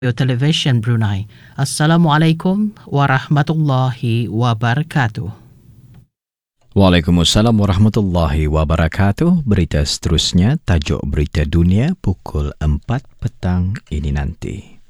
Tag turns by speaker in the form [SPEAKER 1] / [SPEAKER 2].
[SPEAKER 1] Television Brunei. Assalamualaikum warahmatullahi wabarakatuh.
[SPEAKER 2] Waalaikumsalam warahmatullahi wabarakatuh. Berita seterusnya, tajuk berita dunia pukul 4 petang ini nanti.